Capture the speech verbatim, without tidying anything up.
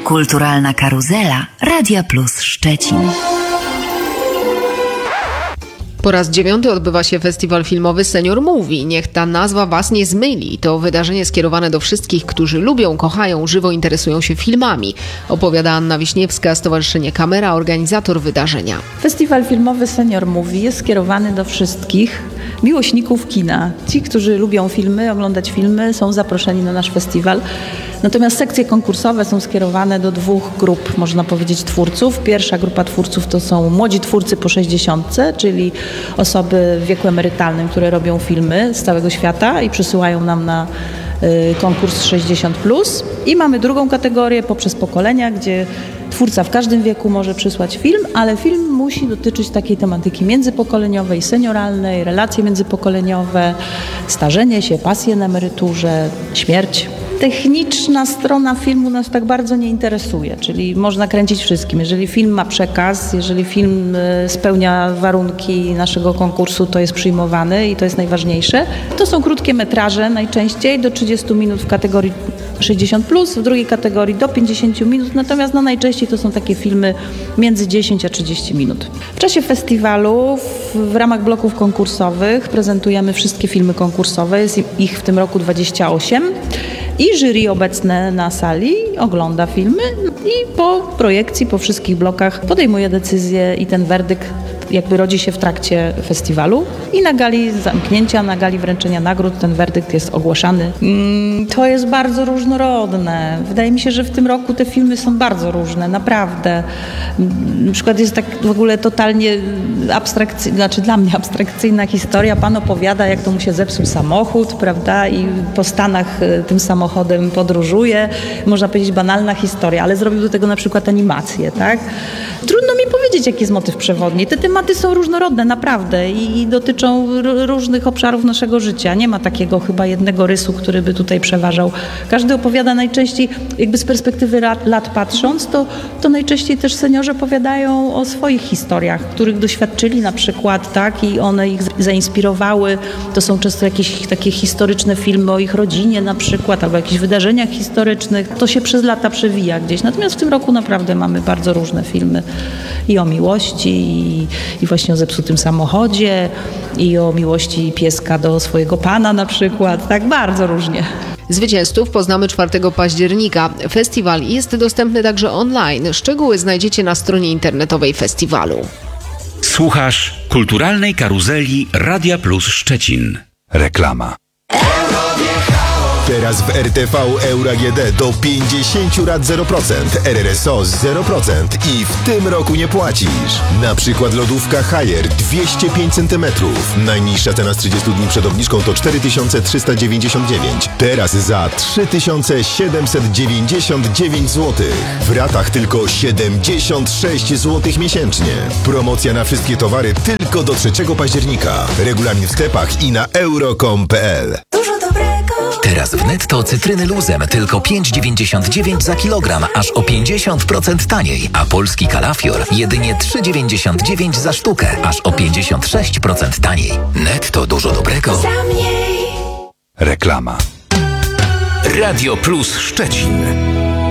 Kulturalna karuzela Radia Plus Szczecin. Po raz dziewiąty odbywa się festiwal filmowy Senior Movie. Niech ta nazwa Was nie zmyli. To wydarzenie skierowane do wszystkich, którzy lubią, kochają, żywo interesują się filmami. Opowiada Anna Wiśniewska, Stowarzyszenie Kamera, organizator wydarzenia. Festiwal filmowy Senior Movie jest skierowany do wszystkich miłośników kina. Ci, którzy lubią filmy, oglądać filmy, są zaproszeni na nasz festiwal. Natomiast sekcje konkursowe są skierowane do dwóch grup, można powiedzieć, twórców. Pierwsza grupa twórców to są młodzi twórcy po sześćdziesiątce, czyli osoby w wieku emerytalnym, które robią filmy z całego świata i przysyłają nam na y, konkurs sześćdziesiąt plus. I mamy drugą kategorię poprzez pokolenia, gdzie twórca w każdym wieku może przysłać film, ale film musi dotyczyć takiej tematyki międzypokoleniowej, senioralnej, relacje międzypokoleniowe, starzenie się, pasje na emeryturze, śmierć. Techniczna strona filmu nas tak bardzo nie interesuje, czyli można kręcić wszystkim. Jeżeli film ma przekaz, jeżeli film spełnia warunki naszego konkursu, to jest przyjmowany i to jest najważniejsze. To są krótkie metraże najczęściej, do trzydziestu minut w kategorii sześćdziesiąt plus, w drugiej kategorii do pięćdziesięciu minut, natomiast no, najczęściej to są takie filmy między dziesięć a trzydzieści minut. W czasie festiwalu w, w ramach bloków konkursowych prezentujemy wszystkie filmy konkursowe, jest ich w tym roku dwadzieścia osiem. I jury obecne na sali ogląda filmy i po projekcji, po wszystkich blokach podejmuje decyzję i ten werdykt jakby rodzi się w trakcie festiwalu. I na gali zamknięcia, na gali wręczenia nagród ten werdykt jest ogłaszany. Mm, to jest bardzo różnorodne. Wydaje mi się, że w tym roku te filmy są bardzo różne, naprawdę. Na przykład jest tak w ogóle totalnie abstrakcyjna, znaczy dla mnie abstrakcyjna historia. Pan opowiada, jak to mu się zepsuł samochód, prawda, i po Stanach tym samochodem podróżuje. Można powiedzieć banalna historia, ale zrobił do tego na przykład animację, tak? Trudno mi powiedzieć, jaki jest motyw przewodni. Te tematy są różnorodne, naprawdę, i dotyczą r- różnych obszarów naszego życia. Nie ma takiego chyba jednego rysu, który by tutaj przeważał. Każdy opowiada najczęściej, jakby z perspektywy lat, lat patrząc, to, to najczęściej też seniorzy opowiadają o swoich historiach, których doświadczyli na przykład, tak, i one ich zainspirowały. To są często jakieś takie historyczne filmy o ich rodzinie na przykład, albo jakichś wydarzeniach historycznych. To się przez lata przewija gdzieś. Natomiast w tym roku naprawdę mamy bardzo różne filmy. I o miłości, i, i właśnie o zepsutym samochodzie, i o miłości pieska do swojego pana na przykład. Tak bardzo różnie. Zwycięzców poznamy czwartego października. Festiwal jest dostępny także online. Szczegóły znajdziecie na stronie internetowej festiwalu. Słuchasz Kulturalnej Karuzeli Radia Plus Szczecin. Reklama. Teraz w R T V Euro A G D do pięćdziesiąt rat zero procent, R R S O zero procent i w tym roku nie płacisz. Na przykład lodówka Haier dwieście pięć centymetrów. Najniższa cena z trzydziestu dni przed obniżką to cztery tysiące trzysta dziewięćdziesiąt dziewięć. Teraz za trzy tysiące siedemset dziewięćdziesiąt dziewięć złotych. W ratach tylko siedemdziesiąt sześć złotych miesięcznie. Promocja na wszystkie towary tylko do trzeciego października. Regulamin w sklepach i na euro kropka com kropka p l. Dużo dobrego. Teraz w Netto cytryny luzem tylko pięć dziewięćdziesiąt dziewięć za kilogram, aż o pięćdziesiąt procent taniej, a polski kalafior jedynie trzy dziewięćdziesiąt dziewięć za sztukę, aż o pięćdziesiąt sześć procent taniej. Netto dużo dobrego. Za mniej. Reklama. Radio Plus Szczecin.